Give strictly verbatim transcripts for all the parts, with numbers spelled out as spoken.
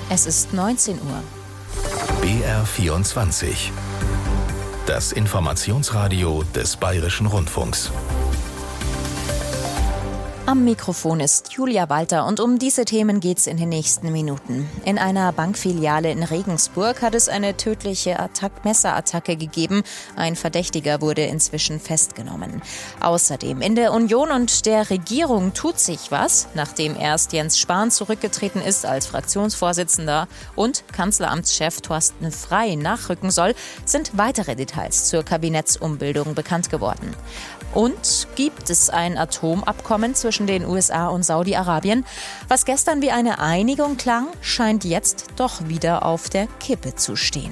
Es ist neunzehn Uhr. B R vierundzwanzig. Das Informationsradio des Bayerischen Rundfunks. Am Mikrofon ist Julia Walter und um diese Themen geht's in den nächsten Minuten. In einer Bankfiliale in Regensburg hat es eine tödliche Attack- Messerattacke gegeben. Ein Verdächtiger wurde inzwischen festgenommen. Außerdem in der Union und der Regierung tut sich was, nachdem erst Jens Spahn zurückgetreten ist als Fraktionsvorsitzender und Kanzleramtschef Thorsten Frey nachrücken soll, sind weitere Details zur Kabinettsumbildung bekannt geworden. Und gibt es ein Atomabkommen zwischen den U S A und Saudi-Arabien? Was gestern wie eine Einigung klang, scheint jetzt doch wieder auf der Kippe zu stehen.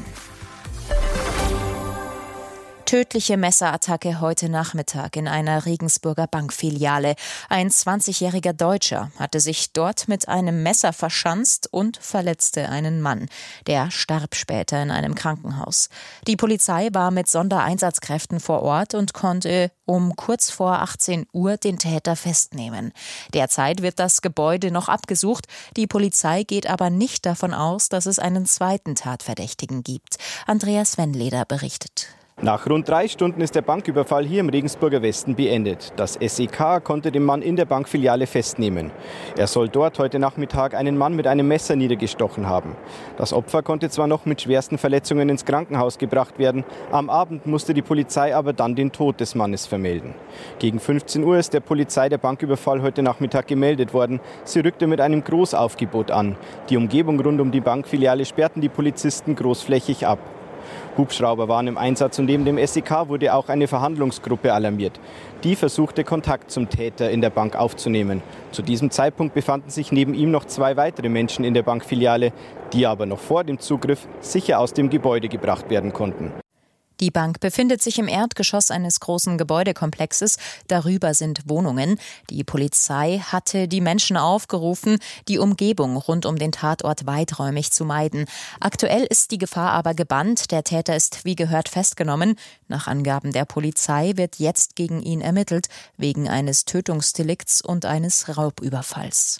Tödliche Messerattacke heute Nachmittag in einer Regensburger Bankfiliale. Ein zwanzigjähriger Deutscher hatte sich dort mit einem Messer verschanzt und verletzte einen Mann. Der starb später in einem Krankenhaus. Die Polizei war mit Sondereinsatzkräften vor Ort und konnte um kurz vor achtzehn Uhr den Täter festnehmen. Derzeit wird das Gebäude noch abgesucht. Die Polizei geht aber nicht davon aus, dass es einen zweiten Tatverdächtigen gibt. Andreas Wendleder berichtet. Nach rund drei Stunden ist der Banküberfall hier im Regensburger Westen beendet. Das S E K konnte den Mann in der Bankfiliale festnehmen. Er soll dort heute Nachmittag einen Mann mit einem Messer niedergestochen haben. Das Opfer konnte zwar noch mit schwersten Verletzungen ins Krankenhaus gebracht werden, am Abend musste die Polizei aber dann den Tod des Mannes vermelden. Gegen fünfzehn Uhr ist der Polizei der Banküberfall heute Nachmittag gemeldet worden. Sie rückte mit einem Großaufgebot an. Die Umgebung rund um die Bankfiliale sperrten die Polizisten großflächig ab. Hubschrauber waren im Einsatz und neben dem S E K wurde auch eine Verhandlungsgruppe alarmiert. Die versuchte, Kontakt zum Täter in der Bank aufzunehmen. Zu diesem Zeitpunkt befanden sich neben ihm noch zwei weitere Menschen in der Bankfiliale, die aber noch vor dem Zugriff sicher aus dem Gebäude gebracht werden konnten. Die Bank befindet sich im Erdgeschoss eines großen Gebäudekomplexes. Darüber sind Wohnungen. Die Polizei hatte die Menschen aufgerufen, die Umgebung rund um den Tatort weiträumig zu meiden. Aktuell ist die Gefahr aber gebannt. Der Täter ist wie gehört festgenommen. Nach Angaben der Polizei wird jetzt gegen ihn ermittelt, wegen eines Tötungsdelikts und eines Raubüberfalls.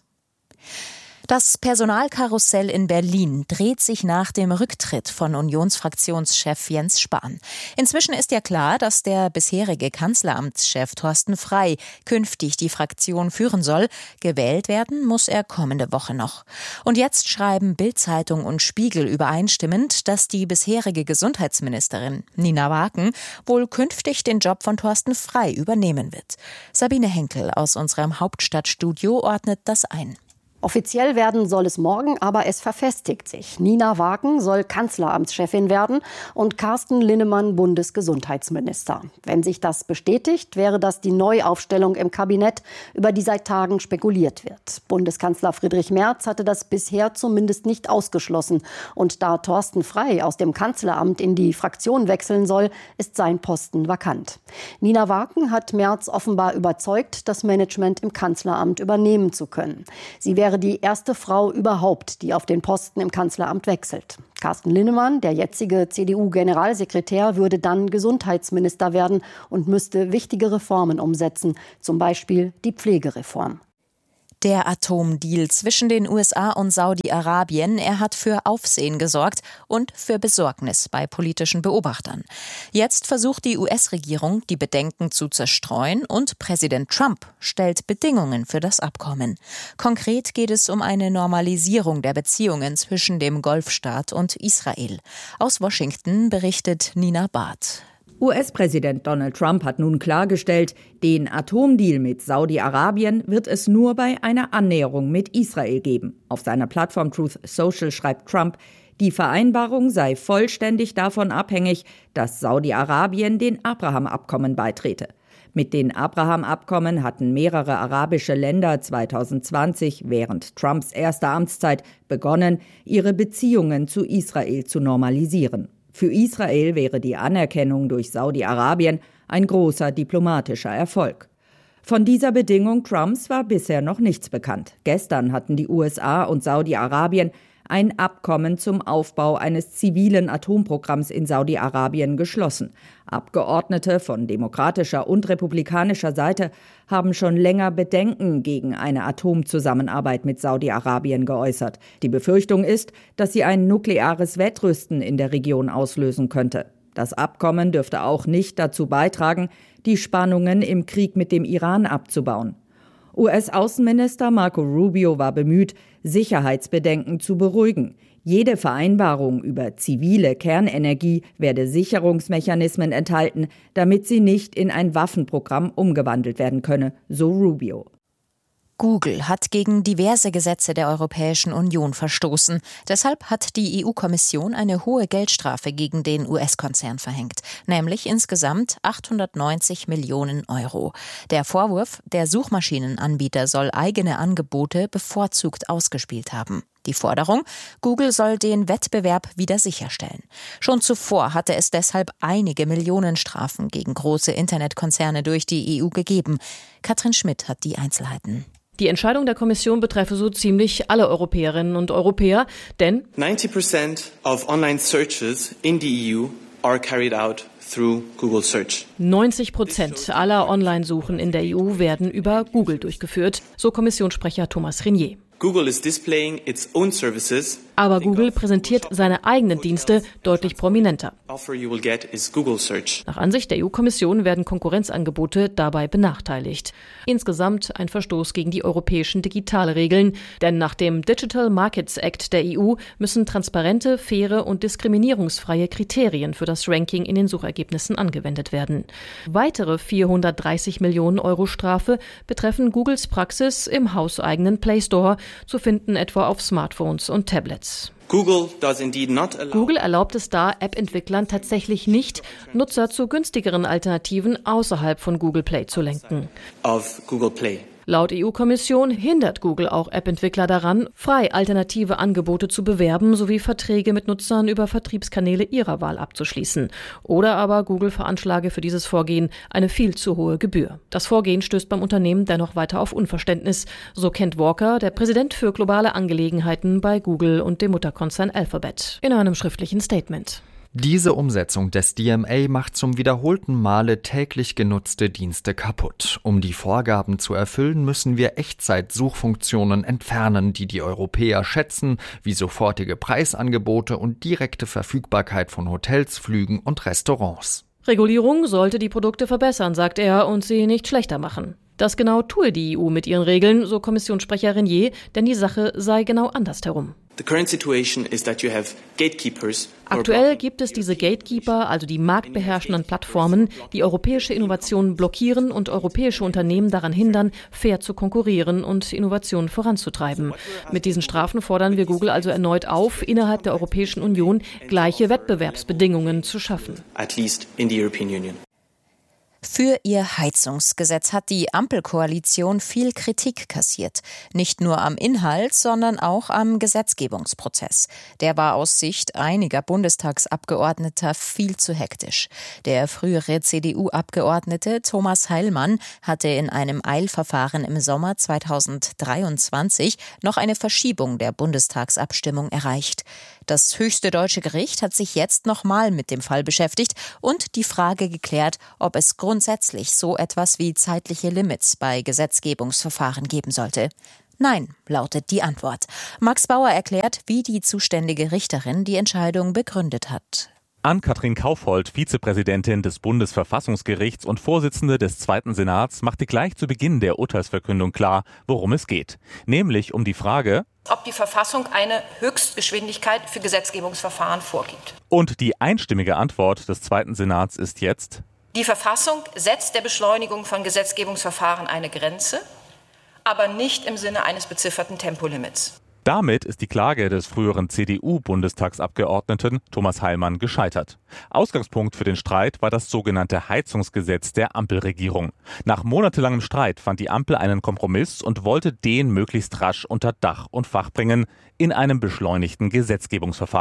Das Personalkarussell in Berlin dreht sich nach dem Rücktritt von Unionsfraktionschef Jens Spahn. Inzwischen ist ja klar, dass der bisherige Kanzleramtschef Thorsten Frey künftig die Fraktion führen soll. Gewählt werden muss er kommende Woche noch. Und jetzt schreiben Bild-Zeitung und Spiegel übereinstimmend, dass die bisherige Gesundheitsministerin Nina Waken wohl künftig den Job von Thorsten Frey übernehmen wird. Sabine Henkel aus unserem Hauptstadtstudio ordnet das ein. Offiziell werden soll es morgen, aber es verfestigt sich. Nina Waken soll Kanzleramtschefin werden und Carsten Linnemann Bundesgesundheitsminister. Wenn sich das bestätigt, wäre das die Neuaufstellung im Kabinett, über die seit Tagen spekuliert wird. Bundeskanzler Friedrich Merz hatte das bisher zumindest nicht ausgeschlossen. Und da Thorsten Frey aus dem Kanzleramt in die Fraktion wechseln soll, ist sein Posten vakant. Nina Waken hat Merz offenbar überzeugt, das Management im Kanzleramt übernehmen zu können. Sie wäre die erste Frau überhaupt, die auf den Posten im Kanzleramt wechselt. Carsten Linnemann, der jetzige C D U-Generalsekretär, würde dann Gesundheitsminister werden und müsste wichtige Reformen umsetzen, zum Beispiel die Pflegereform. Der Atomdeal zwischen den U S A und Saudi-Arabien, er hat für Aufsehen gesorgt und für Besorgnis bei politischen Beobachtern. Jetzt versucht die U S-Regierung, die Bedenken zu zerstreuen und Präsident Trump stellt Bedingungen für das Abkommen. Konkret geht es um eine Normalisierung der Beziehungen zwischen dem Golfstaat und Israel. Aus Washington berichtet Nina Barth. U S-Präsident Donald Trump hat nun klargestellt, den Atomdeal mit Saudi-Arabien wird es nur bei einer Annäherung mit Israel geben. Auf seiner Plattform Truth Social schreibt Trump, die Vereinbarung sei vollständig davon abhängig, dass Saudi-Arabien den Abraham-Abkommen beitrete. Mit den Abraham-Abkommen hatten mehrere arabische Länder zwanzig zwanzig während Trumps erster Amtszeit begonnen, ihre Beziehungen zu Israel zu normalisieren. Für Israel wäre die Anerkennung durch Saudi-Arabien ein großer diplomatischer Erfolg. Von dieser Bedingung Trumps war bisher noch nichts bekannt. Gestern hatten die U S A und Saudi-Arabien ein Abkommen zum Aufbau eines zivilen Atomprogramms in Saudi-Arabien geschlossen. Abgeordnete von demokratischer und republikanischer Seite haben schon länger Bedenken gegen eine Atomzusammenarbeit mit Saudi-Arabien geäußert. Die Befürchtung ist, dass sie ein nukleares Wettrüsten in der Region auslösen könnte. Das Abkommen dürfte auch nicht dazu beitragen, die Spannungen im Krieg mit dem Iran abzubauen. U S-Außenminister Marco Rubio war bemüht, Sicherheitsbedenken zu beruhigen. Jede Vereinbarung über zivile Kernenergie werde Sicherungsmechanismen enthalten, damit sie nicht in ein Waffenprogramm umgewandelt werden könne, so Rubio. Google hat gegen diverse Gesetze der Europäischen Union verstoßen. Deshalb hat die E U-Kommission eine hohe Geldstrafe gegen den U S-Konzern verhängt, nämlich insgesamt achthundertneunzig Millionen Euro. Der Vorwurf, der Suchmaschinenanbieter soll eigene Angebote bevorzugt ausgespielt haben. Die Forderung, Google soll den Wettbewerb wieder sicherstellen. Schon zuvor hatte es deshalb einige Millionenstrafen gegen große Internetkonzerne durch die E U gegeben. Katrin Schmidt hat die Einzelheiten. Die Entscheidung der Kommission betreffe so ziemlich alle Europäerinnen und Europäer, denn ninety percent of online searches in the E U are carried out through Google Search. neunzig Prozent aller Online-Suchen in der E U werden über Google durchgeführt, so Kommissionssprecher Thomas Renier. Google is displaying its own services. Aber Google präsentiert seine eigenen Dienste deutlich prominenter. Offer you will get is Google Search. Nach Ansicht der E U-Kommission werden Konkurrenzangebote dabei benachteiligt. Insgesamt ein Verstoß gegen die europäischen Digitalregeln, denn nach dem Digital Markets Act der E U müssen transparente, faire und diskriminierungsfreie Kriterien für das Ranking in den Suchergebnissen angewendet werden. Weitere vierhundertdreißig Millionen Euro Strafe betreffen Googles Praxis im hauseigenen Play Store, zu finden etwa auf Smartphones und Tablets. Google does indeed not allow Google erlaubt es da App-Entwicklern tatsächlich nicht, Nutzer zu günstigeren Alternativen außerhalb von Google Play zu lenken. of Google Play. Laut E U-Kommission hindert Google auch App-Entwickler daran, frei alternative Angebote zu bewerben sowie Verträge mit Nutzern über Vertriebskanäle ihrer Wahl abzuschließen. Oder aber Google veranschlage für dieses Vorgehen eine viel zu hohe Gebühr. Das Vorgehen stößt beim Unternehmen dennoch weiter auf Unverständnis, so Kent Walker, der Präsident für globale Angelegenheiten bei Google und dem Mutterkonzern Alphabet, in einem schriftlichen Statement. Diese Umsetzung des D M A macht zum wiederholten Male täglich genutzte Dienste kaputt. Um die Vorgaben zu erfüllen, müssen wir Echtzeit-Suchfunktionen entfernen, die die Europäer schätzen, wie sofortige Preisangebote und direkte Verfügbarkeit von Hotels, Flügen und Restaurants. Regulierung sollte die Produkte verbessern, sagt er, und sie nicht schlechter machen. Das genau tue die E U mit ihren Regeln, so Kommissionssprecher Renier, denn die Sache sei genau andersherum. The current situation is that you have gatekeepers. Aktuell gibt es diese Gatekeeper, also die marktbeherrschenden Plattformen, die europäische Innovationen blockieren und europäische Unternehmen daran hindern, fair zu konkurrieren und Innovationen voranzutreiben. Mit diesen Strafen fordern wir Google also erneut auf, innerhalb der Europäischen Union gleiche Wettbewerbsbedingungen zu schaffen. At least in the European Union. Für ihr Heizungsgesetz hat die Ampelkoalition viel Kritik kassiert. Nicht nur am Inhalt, sondern auch am Gesetzgebungsprozess. Der war aus Sicht einiger Bundestagsabgeordneter viel zu hektisch. Der frühere C D U-Abgeordnete Thomas Heilmann hatte in einem Eilverfahren im Sommer zweitausenddreiundzwanzig noch eine Verschiebung der Bundestagsabstimmung erreicht. Das höchste deutsche Gericht hat sich jetzt nochmal mit dem Fall beschäftigt und die Frage geklärt, ob es grundsätzlich so etwas wie zeitliche Limits bei Gesetzgebungsverfahren geben sollte. Nein, lautet die Antwort. Max Bauer erklärt, wie die zuständige Richterin die Entscheidung begründet hat. Ann-Kathrin Kaufhold, Vizepräsidentin des Bundesverfassungsgerichts und Vorsitzende des Zweiten Senats, machte gleich zu Beginn der Urteilsverkündung klar, worum es geht. Nämlich um die Frage, ob die Verfassung eine Höchstgeschwindigkeit für Gesetzgebungsverfahren vorgibt. Und die einstimmige Antwort des Zweiten Senats ist jetzt: Die Verfassung setzt der Beschleunigung von Gesetzgebungsverfahren eine Grenze, aber nicht im Sinne eines bezifferten Tempolimits. Damit ist die Klage des früheren C D U-Bundestagsabgeordneten Thomas Heilmann gescheitert. Ausgangspunkt für den Streit war das sogenannte Heizungsgesetz der Ampelregierung. Nach monatelangem Streit fand die Ampel einen Kompromiss und wollte den möglichst rasch unter Dach und Fach bringen in einem beschleunigten Gesetzgebungsverfahren.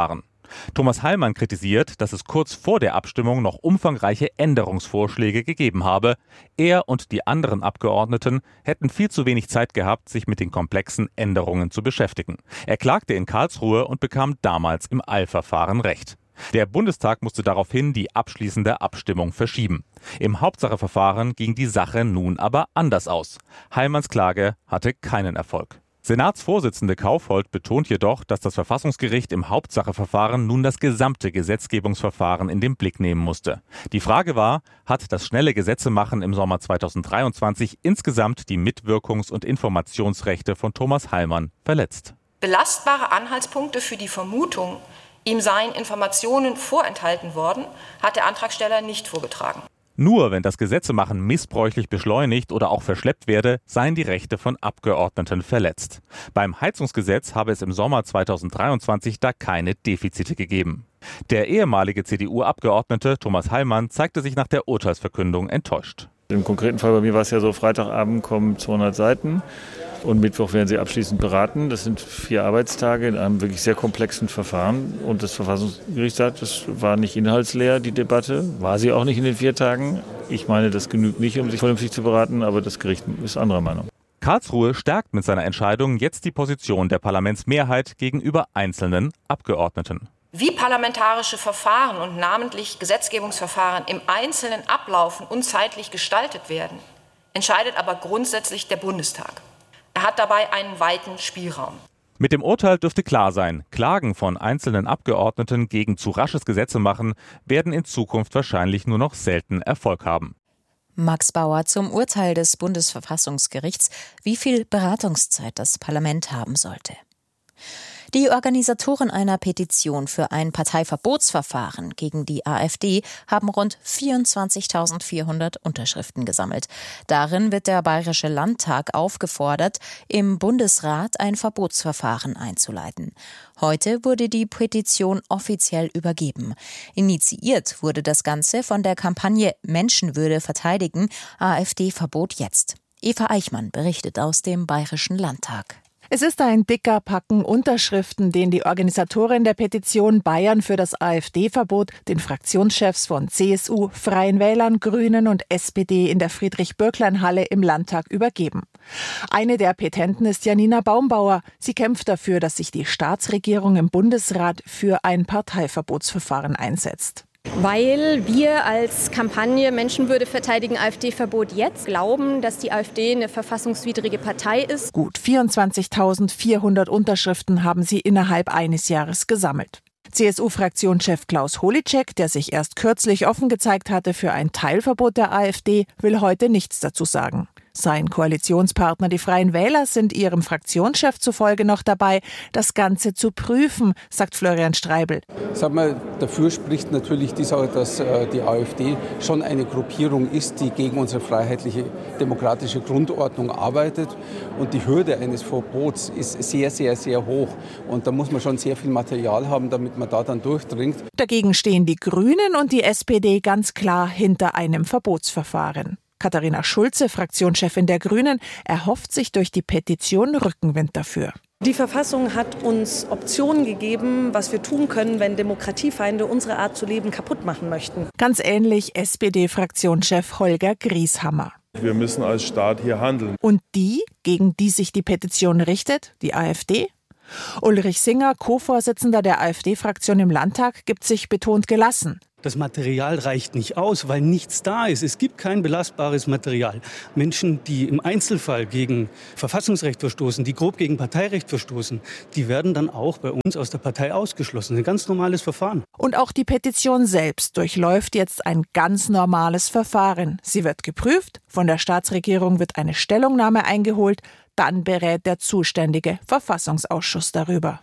Thomas Heilmann kritisiert, dass es kurz vor der Abstimmung noch umfangreiche Änderungsvorschläge gegeben habe. Er und die anderen Abgeordneten hätten viel zu wenig Zeit gehabt, sich mit den komplexen Änderungen zu beschäftigen. Er klagte in Karlsruhe und bekam damals im Eilverfahren Recht. Der Bundestag musste daraufhin die abschließende Abstimmung verschieben. Im Hauptsacheverfahren ging die Sache nun aber anders aus. Heilmanns Klage hatte keinen Erfolg. Senatsvorsitzende Kaufhold betont jedoch, dass das Verfassungsgericht im Hauptsacheverfahren nun das gesamte Gesetzgebungsverfahren in den Blick nehmen musste. Die Frage war, hat das schnelle Gesetzemachen im Sommer zweitausenddreiundzwanzig insgesamt die Mitwirkungs- und Informationsrechte von Thomas Heilmann verletzt? Belastbare Anhaltspunkte für die Vermutung, ihm seien Informationen vorenthalten worden, hat der Antragsteller nicht vorgetragen. Nur wenn das Gesetzemachen missbräuchlich beschleunigt oder auch verschleppt werde, seien die Rechte von Abgeordneten verletzt. Beim Heizungsgesetz habe es im Sommer zweitausenddreiundzwanzig da keine Defizite gegeben. Der ehemalige C D U-Abgeordnete Thomas Heilmann zeigte sich nach der Urteilsverkündung enttäuscht. Im konkreten Fall bei mir war es ja so, Freitagabend kommen zweihundert Seiten und Mittwoch werden sie abschließend beraten. Das sind vier Arbeitstage in einem wirklich sehr komplexen Verfahren. Und das Verfassungsgericht sagt, das war nicht inhaltsleer, die Debatte. War sie auch nicht in den vier Tagen. Ich meine, das genügt nicht, um sich vernünftig zu beraten, aber das Gericht ist anderer Meinung. Karlsruhe stärkt mit seiner Entscheidung jetzt die Position der Parlamentsmehrheit gegenüber einzelnen Abgeordneten. Wie parlamentarische Verfahren und namentlich Gesetzgebungsverfahren im Einzelnen ablaufen und zeitlich gestaltet werden, entscheidet aber grundsätzlich der Bundestag. Er hat dabei einen weiten Spielraum. Mit dem Urteil dürfte klar sein, Klagen von einzelnen Abgeordneten gegen zu rasches Gesetzemachen werden in Zukunft wahrscheinlich nur noch selten Erfolg haben. Max Bauer zum Urteil des Bundesverfassungsgerichts, wie viel Beratungszeit das Parlament haben sollte. Die Organisatoren einer Petition für ein Parteiverbotsverfahren gegen die AfD haben rund vierundzwanzigtausendvierhundert Unterschriften gesammelt. Darin wird der Bayerische Landtag aufgefordert, im Bundesrat ein Verbotsverfahren einzuleiten. Heute wurde die Petition offiziell übergeben. Initiiert wurde das Ganze von der Kampagne Menschenwürde verteidigen, AfD-Verbot jetzt. Eva Eichmann berichtet aus dem Bayerischen Landtag. Es ist ein dicker Packen Unterschriften, den die Organisatoren der Petition Bayern für das AfD-Verbot den Fraktionschefs von C S U, Freien Wählern, Grünen und S P D in der Friedrich-Bürklein-Halle im Landtag übergeben. Eine der Petenten ist Janina Baumbauer. Sie kämpft dafür, dass sich die Staatsregierung im Bundesrat für ein Parteiverbotsverfahren einsetzt. Weil wir als Kampagne Menschenwürde verteidigen, AfD-Verbot jetzt, glauben, dass die AfD eine verfassungswidrige Partei ist. Gut vierundzwanzigtausendvierhundert Unterschriften haben sie innerhalb eines Jahres gesammelt. C S U-Fraktionschef Klaus Holicek, der sich erst kürzlich offen gezeigt hatte für ein Teilverbot der AfD, will heute nichts dazu sagen. Sein Koalitionspartner, die Freien Wähler, sind ihrem Fraktionschef zufolge noch dabei, das Ganze zu prüfen, sagt Florian Streibel. Sag mal, dafür spricht natürlich die Sache, dass die AfD schon eine Gruppierung ist, die gegen unsere freiheitliche demokratische Grundordnung arbeitet. Und die Hürde eines Verbots ist sehr, sehr, sehr hoch. Und da muss man schon sehr viel Material haben, damit man da dann durchdringt. Dagegen stehen die Grünen und die S P D ganz klar hinter einem Verbotsverfahren. Katharina Schulze, Fraktionschefin der Grünen, erhofft sich durch die Petition Rückenwind dafür. Die Verfassung hat uns Optionen gegeben, was wir tun können, wenn Demokratiefeinde unsere Art zu leben kaputt machen möchten. Ganz ähnlich S P D-Fraktionschef Holger Grieshammer. Wir müssen als Staat hier handeln. Und die, gegen die sich die Petition richtet, die AfD? Ulrich Singer, Co-Vorsitzender der AfD-Fraktion im Landtag, gibt sich betont gelassen. Das Material reicht nicht aus, weil nichts da ist. Es gibt kein belastbares Material. Menschen, die im Einzelfall gegen Verfassungsrecht verstoßen, die grob gegen Parteirecht verstoßen, die werden dann auch bei uns aus der Partei ausgeschlossen. Ein ganz normales Verfahren. Und auch die Petition selbst durchläuft jetzt ein ganz normales Verfahren. Sie wird geprüft, von der Staatsregierung wird eine Stellungnahme eingeholt, dann berät der zuständige Verfassungsausschuss darüber.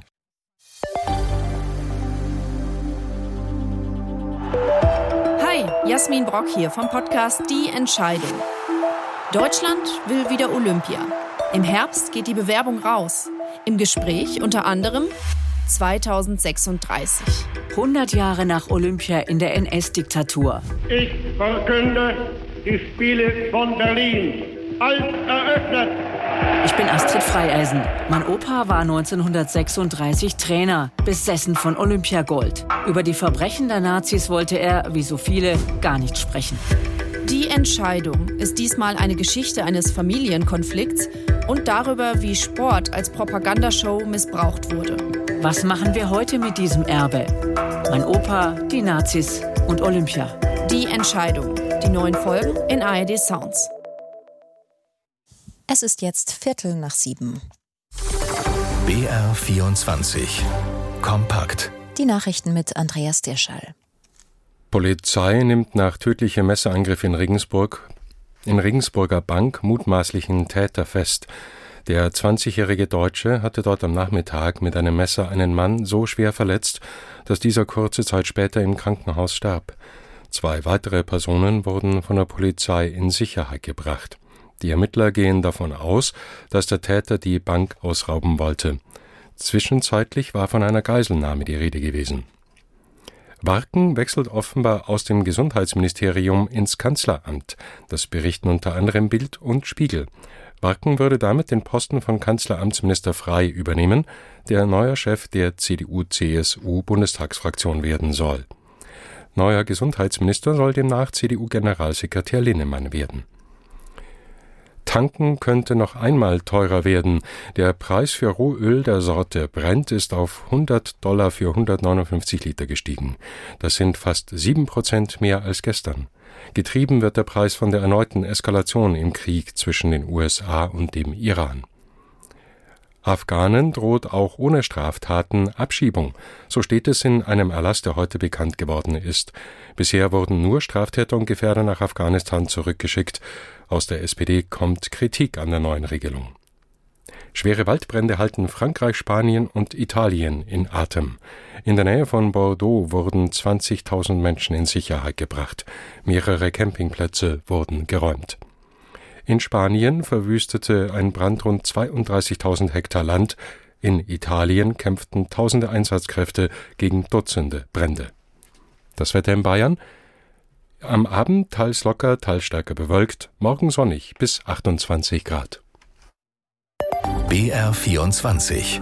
Hi, Jasmin Brock hier vom Podcast Die Entscheidung. Deutschland will wieder Olympia. Im Herbst geht die Bewerbung raus. Im Gespräch unter anderem zweitausendsechsunddreißig. hundert Jahre nach Olympia in der N S-Diktatur. Ich verkünde die Spiele von Berlin als eröffnet. Ich bin Astrid Freieisen. Mein Opa war neunzehnhundertsechsunddreißig Trainer, besessen von Olympiagold. Über die Verbrechen der Nazis wollte er, wie so viele, gar nicht sprechen. Die Entscheidung ist diesmal eine Geschichte eines Familienkonflikts und darüber, wie Sport als Propagandashow missbraucht wurde. Was machen wir heute mit diesem Erbe? Mein Opa, die Nazis und Olympia. Die Entscheidung. Die neuen Folgen in A R D Sounds. Es ist jetzt Viertel nach sieben. B R vierundzwanzig. Kompakt. Die Nachrichten mit Andreas Dirschall. Polizei nimmt nach tödlichem Messerangriff in Regensburg in Regensburger Bank mutmaßlichen Täter fest. Der zwanzigjährige Deutsche hatte dort am Nachmittag mit einem Messer einen Mann so schwer verletzt, dass dieser kurze Zeit später im Krankenhaus starb. Zwei weitere Personen wurden von der Polizei in Sicherheit gebracht. Die Ermittler gehen davon aus, dass der Täter die Bank ausrauben wollte. Zwischenzeitlich war von einer Geiselnahme die Rede gewesen. Warken wechselt offenbar aus dem Gesundheitsministerium ins Kanzleramt. Das berichten unter anderem Bild und Spiegel. Warken würde damit den Posten von Kanzleramtsminister Frey übernehmen, der neuer Chef der C D U C S U-Bundestagsfraktion werden soll. Neuer Gesundheitsminister soll demnach C D U-Generalsekretär Linnemann werden. Tanken könnte noch einmal teurer werden. Der Preis für Rohöl der Sorte Brent ist auf hundert Dollar für hundertneunundfünfzig Liter gestiegen. Das sind fast sieben Prozent mehr als gestern. Getrieben wird der Preis von der erneuten Eskalation im Krieg zwischen den U S A und dem Iran. Afghanen droht auch ohne Straftaten Abschiebung. So steht es in einem Erlass, der heute bekannt geworden ist. Bisher wurden nur Straftäter und Gefährder nach Afghanistan zurückgeschickt. Aus der S P D kommt Kritik an der neuen Regelung. Schwere Waldbrände halten Frankreich, Spanien und Italien in Atem. In der Nähe von Bordeaux wurden zwanzigtausend Menschen in Sicherheit gebracht. Mehrere Campingplätze wurden geräumt. In Spanien verwüstete ein Brand rund zweiunddreißigtausend Hektar Land. In Italien kämpften tausende Einsatzkräfte gegen Dutzende Brände. Das Wetter in Bayern: am Abend teils locker, teils stärker bewölkt, morgen sonnig bis achtundzwanzig Grad. B R vierundzwanzig.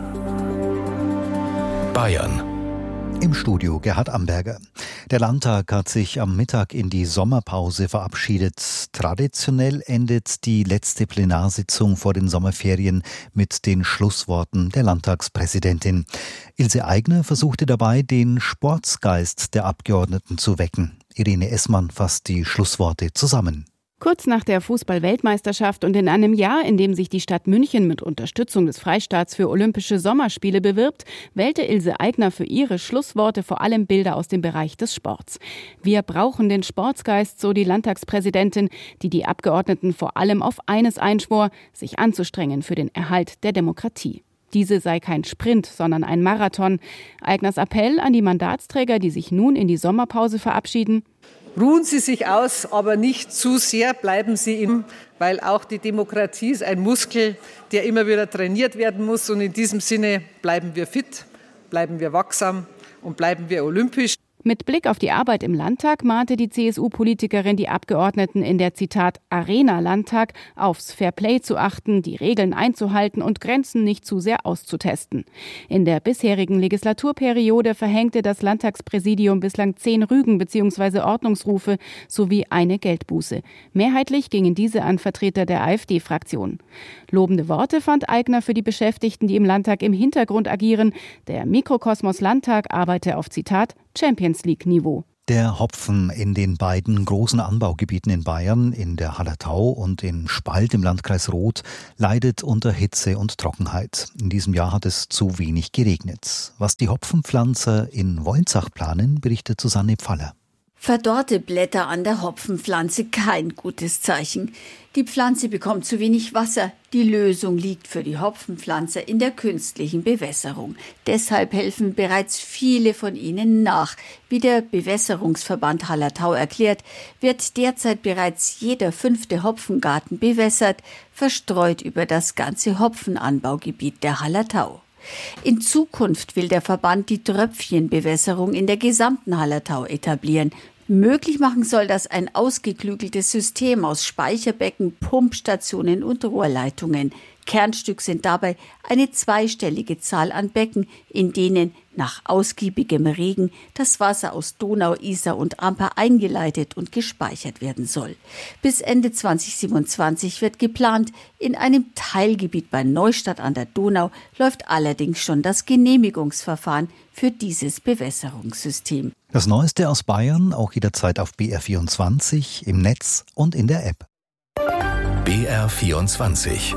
Bayern. Im Studio Gerhard Amberger. Der Landtag hat sich am Mittag in die Sommerpause verabschiedet. Traditionell endet die letzte Plenarsitzung vor den Sommerferien mit den Schlussworten der Landtagspräsidentin. Ilse Aigner versuchte dabei, den Sportsgeist der Abgeordneten zu wecken. Irene Essmann fasst die Schlussworte zusammen. Kurz nach der Fußball-Weltmeisterschaft und in einem Jahr, in dem sich die Stadt München mit Unterstützung des Freistaats für Olympische Sommerspiele bewirbt, wählte Ilse Aigner für ihre Schlussworte vor allem Bilder aus dem Bereich des Sports. Wir brauchen den Sportsgeist, so die Landtagspräsidentin, die die Abgeordneten vor allem auf eines einschwor, sich anzustrengen für den Erhalt der Demokratie. Diese sei kein Sprint, sondern ein Marathon. Aigners Appell an die Mandatsträger, die sich nun in die Sommerpause verabschieden: Ruhen Sie sich aus, aber nicht zu sehr, bleiben Sie im, weil auch die Demokratie ist ein Muskel, der immer wieder trainiert werden muss. Und in diesem Sinne bleiben wir fit, bleiben wir wachsam und bleiben wir olympisch. Mit Blick auf die Arbeit im Landtag mahnte die C S U-Politikerin die Abgeordneten in der, Zitat, Arena-Landtag aufs Fairplay zu achten, die Regeln einzuhalten und Grenzen nicht zu sehr auszutesten. In der bisherigen Legislaturperiode verhängte das Landtagspräsidium bislang zehn Rügen bzw. Ordnungsrufe sowie eine Geldbuße. Mehrheitlich gingen diese an Vertreter der AfD-Fraktion. Lobende Worte fand Aigner für die Beschäftigten, die im Landtag im Hintergrund agieren. Der Mikrokosmos Landtag arbeite auf, Zitat, Champions League-Niveau. Der Hopfen in den beiden großen Anbaugebieten in Bayern, in der Hallertau und in Spalt im Landkreis Roth, leidet unter Hitze und Trockenheit. In diesem Jahr hat es zu wenig geregnet. Was die Hopfenpflanzer in Wolnzach planen, berichtet Susanne Pfaller. Verdorrte Blätter an der Hopfenpflanze, kein gutes Zeichen. Die Pflanze bekommt zu wenig Wasser. Die Lösung liegt für die Hopfenpflanze in der künstlichen Bewässerung. Deshalb helfen bereits viele von ihnen nach. Wie der Bewässerungsverband Hallertau erklärt, wird derzeit bereits jeder fünfte Hopfengarten bewässert, verstreut über das ganze Hopfenanbaugebiet der Hallertau. In Zukunft will der Verband die Tröpfchenbewässerung in der gesamten Hallertau etablieren. Möglich machen soll das ein ausgeklügeltes System aus Speicherbecken, Pumpstationen und Rohrleitungen. Kernstück sind dabei eine zweistellige Zahl an Becken, in denen nach ausgiebigem Regen das Wasser aus Donau, Isar und Amper eingeleitet und gespeichert werden soll. Bis Ende zweitausendsiebenundzwanzig wird geplant. In einem Teilgebiet bei Neustadt an der Donau läuft allerdings schon das Genehmigungsverfahren für dieses Bewässerungssystem. Das Neueste aus Bayern auch jederzeit auf B R vierundzwanzig, im Netz und in der App. B R vierundzwanzig.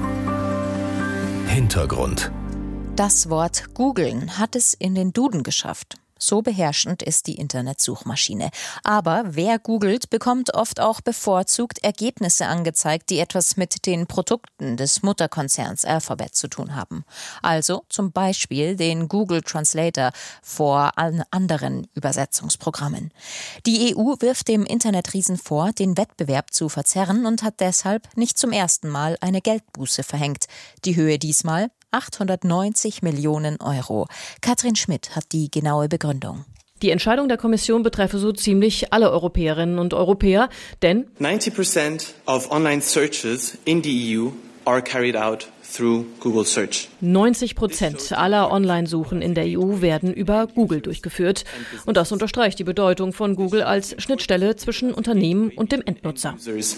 Hintergrund. Das Wort googeln hat es in den Duden geschafft. So beherrschend ist die Internetsuchmaschine. Aber wer googelt, bekommt oft auch bevorzugt Ergebnisse angezeigt, die etwas mit den Produkten des Mutterkonzerns Alphabet zu tun haben. Also zum Beispiel den Google Translator vor allen anderen Übersetzungsprogrammen. Die E U wirft dem Internetriesen vor, den Wettbewerb zu verzerren und hat deshalb nicht zum ersten Mal eine Geldbuße verhängt. Die Höhe diesmal achthundertneunzig Millionen Euro. Katrin Schmidt hat die genaue Begründung. Die Entscheidung der Kommission betreffe so ziemlich alle Europäerinnen und Europäer, denn ninety percent of online searches in the E U are carried out through Google Search. neunzig Prozent aller Online-Suchen in der E U werden über Google durchgeführt. Und das unterstreicht die Bedeutung von Google als Schnittstelle zwischen Unternehmen und dem Endnutzer.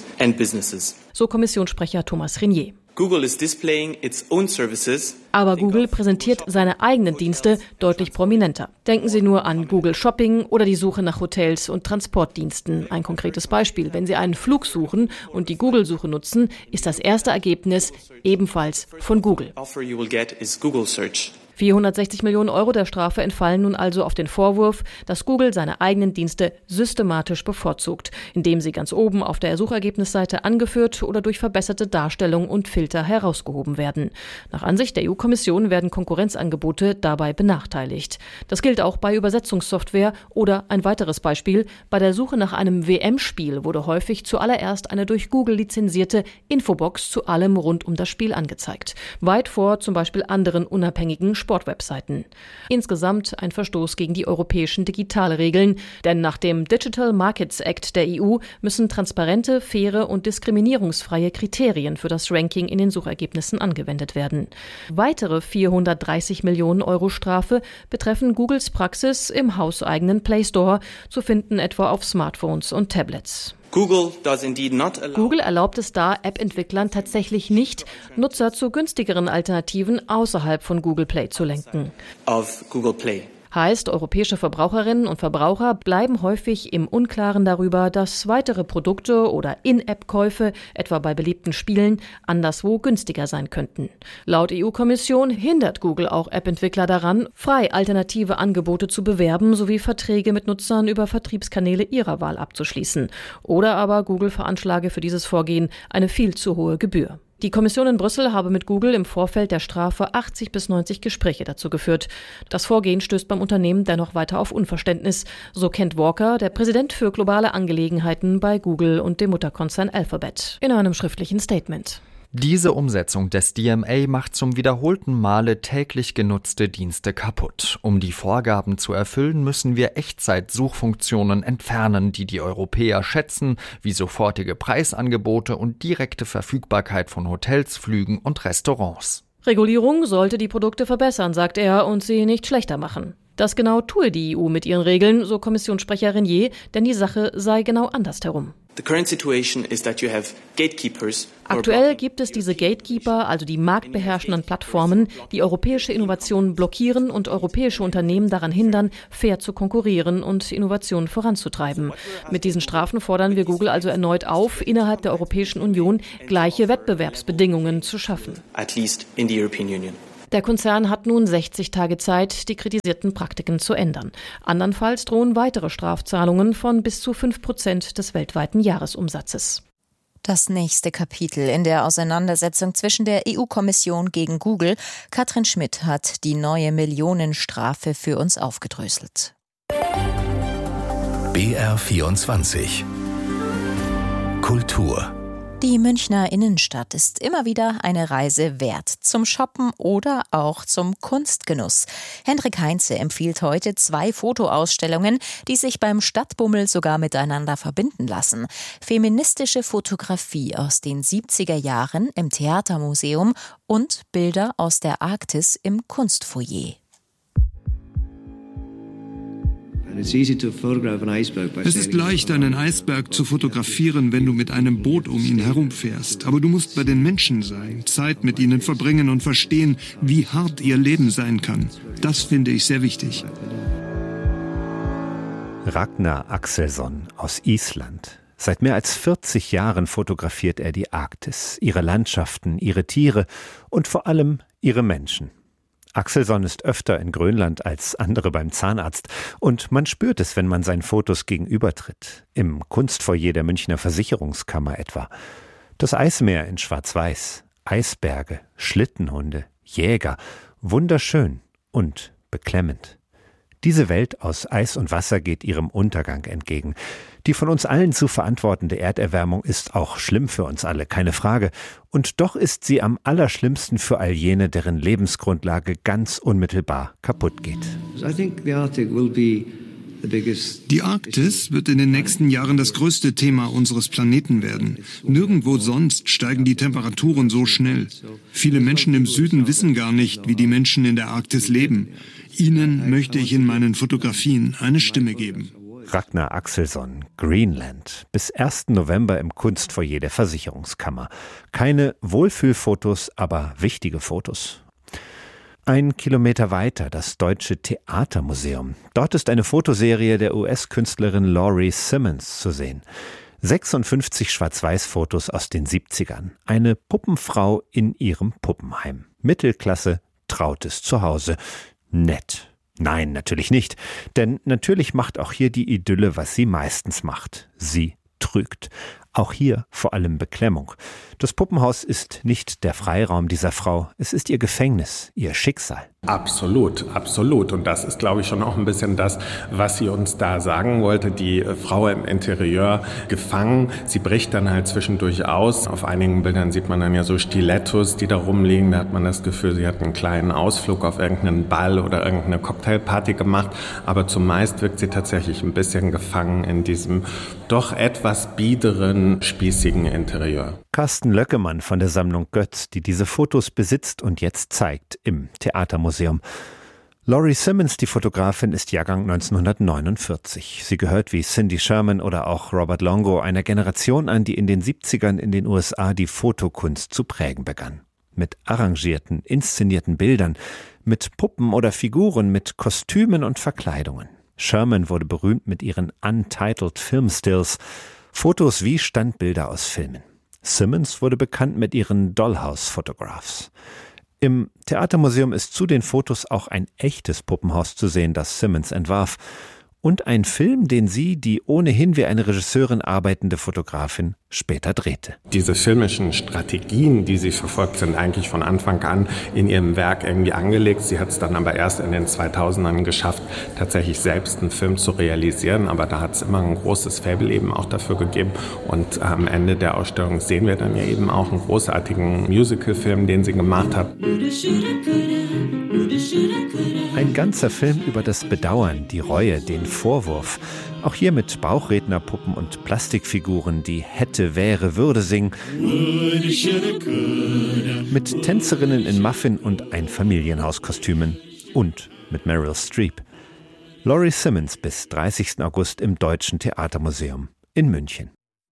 So Kommissionssprecher Thomas Renier. Google is displaying its own services. Aber Google präsentiert seine eigenen Dienste deutlich prominenter. Denken Sie nur an Google Shopping oder die Suche nach Hotels und Transportdiensten. Ein konkretes Beispiel. Wenn Sie einen Flug suchen und die Google-Suche nutzen, ist das erste Ergebnis ebenfalls von Google. vierhundertsechzig Millionen Euro der Strafe entfallen nun also auf den Vorwurf, dass Google seine eigenen Dienste systematisch bevorzugt, indem sie ganz oben auf der Suchergebnisseite angeführt oder durch verbesserte Darstellung und Filter herausgehoben werden. Nach Ansicht der E U-Kommission werden Konkurrenzangebote dabei benachteiligt. Das gilt auch bei Übersetzungssoftware oder ein weiteres Beispiel, bei der Suche nach einem W M-Spiel wurde häufig zuallererst eine durch Google lizenzierte Infobox zu allem rund um das Spiel angezeigt. Weit vor zum Beispiel anderen unabhängigen Sportwebseiten. Insgesamt ein Verstoß gegen die europäischen Digitalregeln, denn nach dem Digital Markets Act der E U müssen transparente, faire und diskriminierungsfreie Kriterien für das Ranking in den Suchergebnissen angewendet werden. Weitere vierhundertdreißig Millionen Euro Strafe betreffen Googles Praxis im hauseigenen Play Store, zu finden etwa auf Smartphones und Tablets. Google does indeed not allow Google erlaubt es da App-Entwicklern tatsächlich nicht, Nutzer zu günstigeren Alternativen außerhalb von Google Play zu lenken. Of Google Play. Heißt, europäische Verbraucherinnen und Verbraucher bleiben häufig im Unklaren darüber, dass weitere Produkte oder In-App-Käufe, etwa bei beliebten Spielen, anderswo günstiger sein könnten. Laut E U-Kommission hindert Google auch App-Entwickler daran, frei alternative Angebote zu bewerben sowie Verträge mit Nutzern über Vertriebskanäle ihrer Wahl abzuschließen. Oder aber Google veranschlage für dieses Vorgehen eine viel zu hohe Gebühr. Die Kommission in Brüssel habe mit Google im Vorfeld der Strafe achtzig bis neunzig Gespräche dazu geführt. Das Vorgehen stößt beim Unternehmen dennoch weiter auf Unverständnis. So Kent Walker, der Präsident für globale Angelegenheiten bei Google und dem Mutterkonzern Alphabet, in einem schriftlichen Statement. Diese Umsetzung des D M A macht zum wiederholten Male täglich genutzte Dienste kaputt. Um die Vorgaben zu erfüllen, müssen wir Echtzeit-Suchfunktionen entfernen, die die Europäer schätzen, wie sofortige Preisangebote und direkte Verfügbarkeit von Hotels, Flügen und Restaurants. Regulierung sollte die Produkte verbessern, sagt er, und sie nicht schlechter machen. Das genau tue die E U mit ihren Regeln, so Kommissionssprecher Renier, denn die Sache sei genau andersherum. The current situation is that you have gatekeepers. Aktuell gibt es diese Gatekeeper, also die marktbeherrschenden Plattformen, die europäische Innovationen blockieren und europäische Unternehmen daran hindern, fair zu konkurrieren und Innovationen voranzutreiben. Mit diesen Strafen fordern wir Google also erneut auf, innerhalb der Europäischen Union gleiche Wettbewerbsbedingungen zu schaffen. At least in the European Union. Der Konzern hat nun sechzig Tage Zeit, die kritisierten Praktiken zu ändern. Andernfalls drohen weitere Strafzahlungen von bis zu fünf Prozent des weltweiten Jahresumsatzes. Das nächste Kapitel in der Auseinandersetzung zwischen der E U-Kommission gegen Google. Katrin Schmidt hat die neue Millionenstrafe für uns aufgedröselt. B R vierundzwanzig. Kultur. Die Münchner Innenstadt ist immer wieder eine Reise wert, zum Shoppen oder auch zum Kunstgenuss. Hendrik Heinze empfiehlt heute zwei Fotoausstellungen, die sich beim Stadtbummel sogar miteinander verbinden lassen. Feministische Fotografie aus den siebziger Jahren im Theatermuseum und Bilder aus der Arktis im Kunstfoyer. Es ist leicht, einen Eisberg zu fotografieren, wenn du mit einem Boot um ihn herumfährst. Aber du musst bei den Menschen sein, Zeit mit ihnen verbringen und verstehen, wie hart ihr Leben sein kann. Das finde ich sehr wichtig. Ragnar Axelsson aus Island. Seit mehr als vierzig Jahren fotografiert er die Arktis, ihre Landschaften, ihre Tiere und vor allem ihre Menschen. Axelsson ist öfter in Grönland als andere beim Zahnarzt und man spürt es, wenn man seinen Fotos gegenübertritt. Im Kunstfoyer der Münchner Versicherungskammer etwa. Das Eismeer in Schwarz-Weiß, Eisberge, Schlittenhunde, Jäger, wunderschön und beklemmend. Diese Welt aus Eis und Wasser geht ihrem Untergang entgegen. Die von uns allen zu verantwortende Erderwärmung ist auch schlimm für uns alle, keine Frage. Und doch ist sie am allerschlimmsten für all jene, deren Lebensgrundlage ganz unmittelbar kaputt geht. Die Arktis wird in den nächsten Jahren das größte Thema unseres Planeten werden. Nirgendwo sonst steigen die Temperaturen so schnell. Viele Menschen im Süden wissen gar nicht, wie die Menschen in der Arktis leben. Ihnen möchte ich in meinen Fotografien eine Stimme geben. Ragnar Axelsson, Greenland, bis ersten November im Kunstfoyer der Versicherungskammer. Keine Wohlfühlfotos, aber wichtige Fotos. Ein Kilometer weiter das Deutsche Theatermuseum. Dort ist eine Fotoserie der U S-Künstlerin Laurie Simmons zu sehen. sechsundfünfzig Schwarz-Weiß-Fotos aus den siebzigern. Eine Puppenfrau in ihrem Puppenheim. Mittelklasse, trautes Zuhause. Nett. Nein, natürlich nicht. Denn natürlich macht auch hier die Idylle, was sie meistens macht. Sie trügt. Auch hier vor allem Beklemmung. Das Puppenhaus ist nicht der Freiraum dieser Frau, es ist ihr Gefängnis, ihr Schicksal. Absolut, absolut. Und das ist, glaube ich, schon auch ein bisschen das, was sie uns da sagen wollte. Die Frau im Interieur gefangen. Sie bricht dann halt zwischendurch aus. Auf einigen Bildern sieht man dann ja so Stilettos, die da rumliegen. Da hat man das Gefühl, sie hat einen kleinen Ausflug auf irgendeinen Ball oder irgendeine Cocktailparty gemacht. Aber zumeist wirkt sie tatsächlich ein bisschen gefangen in diesem doch etwas biederen, spießigen Interieur. Carsten Löckemann von der Sammlung Götz, die diese Fotos besitzt und jetzt zeigt im Theatermuseum. Laurie Simmons, die Fotografin, ist Jahrgang neunzehnhundertneunundvierzig. Sie gehört wie Cindy Sherman oder auch Robert Longo einer Generation an, die in den siebzigern in den U S A die Fotokunst zu prägen begann. Mit arrangierten, inszenierten Bildern, mit Puppen oder Figuren, mit Kostümen und Verkleidungen. Sherman wurde berühmt mit ihren Untitled Film Stills, Fotos wie Standbilder aus Filmen. Simmons wurde bekannt mit ihren Dollhouse Photographs. Im Theatermuseum ist zu den Fotos auch ein echtes Puppenhaus zu sehen, das Simmons entwarf. Und ein Film, den sie, die ohnehin wie eine Regisseurin arbeitende Fotografin, später drehte. Diese filmischen Strategien, die sie verfolgt, sind eigentlich von Anfang an in ihrem Werk irgendwie angelegt. Sie hat es dann aber erst in den zweitausendern geschafft, tatsächlich selbst einen Film zu realisieren. Aber da hat es immer ein großes Faible eben auch dafür gegeben. Und am Ende der Ausstellung sehen wir dann ja eben auch einen großartigen Musical-Film, den sie gemacht hat. Ein ganzer Film über das Bedauern, die Reue, den Vorwurf. Auch hier mit Bauchrednerpuppen und Plastikfiguren, die hätte, wäre, würde singen. Mit Tänzerinnen in Muffin- und Einfamilienhauskostümen. Und mit Meryl Streep. Laurie Simmons bis dreißigsten August im Deutschen Theatermuseum in München.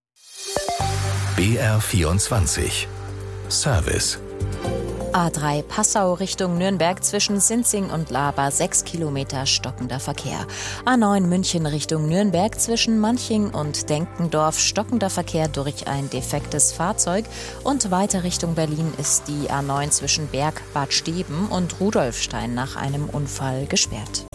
B R vierundzwanzig Service. A drei Passau Richtung Nürnberg zwischen Sinzing und Laber sechs Kilometer stockender Verkehr. A neun München Richtung Nürnberg zwischen Manching und Denkendorf stockender Verkehr durch ein defektes Fahrzeug. Und weiter Richtung Berlin ist die A neun zwischen Berg, Bad Steben und Rudolfstein nach einem Unfall gesperrt.